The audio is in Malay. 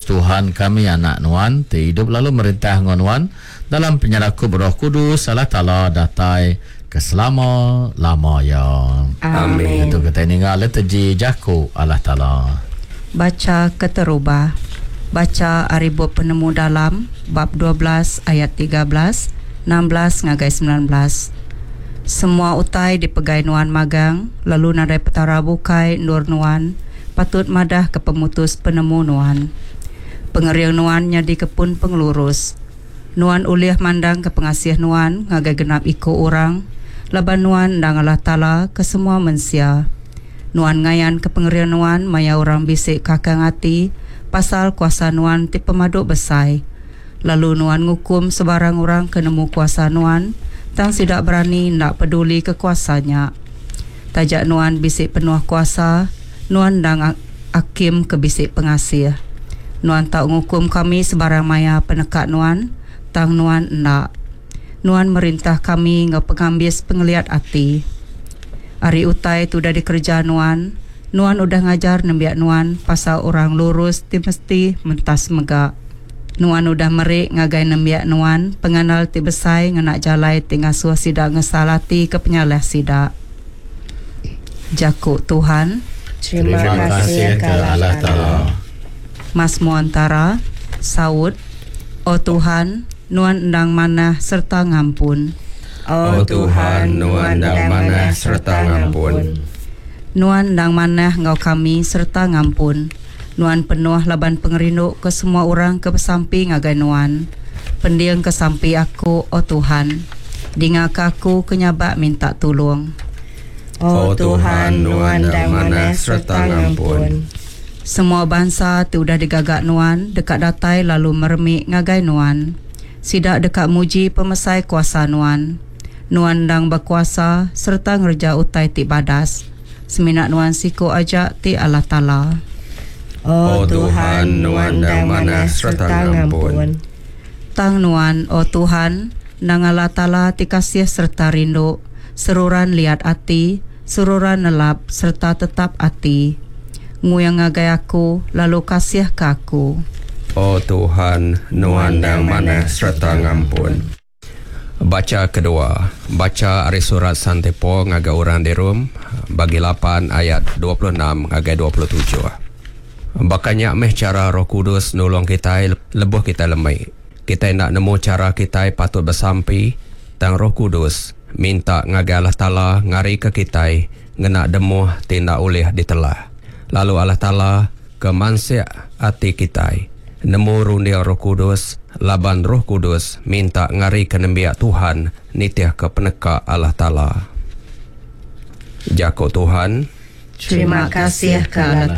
Tuhan kami anak nuan ti hidup lalu merintah ngon nuan dalam penyerakup Roh Kudus Allah Ta'ala datai keselama-lama ya. Amin. Itu kita ini ngale teji jaku Allah Ta'ala. Baca keterubah. Baca Aribu Penemu Dalam bab 12 ayat 13, 16 ngagai 19. Semua utai dipegai nuan magang, lalu nadai petara bukai nur nuan, patut madah ke pemutus penemu nuan. Pengeriang nuan nyadi kepun pengelurus. Nuan uliah mandang ke pengasih nuan, ngagai genap iko orang, laban nuan dang Allah Ta'ala ke semua mensia. Nuan ngayan ke pengeriang nuan, maya orang bisik kakang hati, pasal kuasa nuan ti pemaduk besai. Lalu nuan ngukum sebarang orang ke nemu kuasa nuan, tang tidak berani nak peduli kekuasanya. Tajak nuan bisik penuh kuasa, nuan dang hakim ke bisik pengasih. Nuan tak ngukum kami sebarang maya penekat nuan, tang nuan nak. Nuan merintah kami ngepengambis pengeliat hati. Ari utai tu dah dikerja nuan udah ngajar nembiak nuan pasal orang lurus ti mesti mentas megak. Nuan udah merik ngagai nembiak nuan penganal ti besai ngenak jalai ti ngasuh sidak ngesalati ke penyaleh sidak. Jakuk Tuhan. Terima kasih ke Allah Ta'ala. Mazmur antara saud, O Tuhan, nuan endang manah serta ngampun. Oh Tuhan, nuan endang manah serta ngampun. Nuan endang manah ngau kami serta ngampun. Nuan penuh laban pengerinduk ke semua orang ke pesampi ngagai nuan. Pendiang ke sampi aku, O Tuhan. Dingak aku kenyabak minta tolong. Oh Tuhan, nuan endang manah serta ngampun. Semua bangsa tu dah digagak nuan, dekat datai lalu meremik ngagai nuan. Sidak dekat muji pemesai kuasa nuan. Nuan dang berkuasa serta ngerja utai ti badas. Seminat nuan siku ajak ti Allah Ta'ala. Oh Tuhan, nuan dang manah serta ngampun. Tang nuan, O Tuhan, nang Allah Ta'ala ti kasih serta rindu, seruran liat hati, seruran nelap serta tetap hati. Nguyang ngagai aku, lalu kasih ke aku. Oh Tuhan, nuan dang manah serta ngampun. Baca kedua. Baca ari surat Santepo ngagai orang di rum bagi 8 ayat 26 ngagai 27. Bakanya meh cara Roh Kudus nolong kita lebuh kita lemai. Kita nak nemu cara kita patut bersampi tang Roh Kudus minta ngagai Allah Ta'ala ngari ke kita ngena demuh tindak ulih ditelah. Lalu Allah Ta'ala ke mansia hati kita nemu rundiang Roh Kudus, laban Roh Kudus minta ngari ke nembiak Tuhan nitiah ke peneka Allah Ta'ala. Jako Tuhan. Terima kasih ke Allah